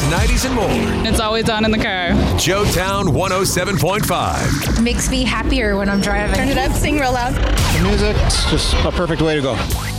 90s, and more. It's always on in the car. Joetown 107.5. Makes me happier when I'm driving. Turn it up, sing real loud. The music's just a perfect way to go.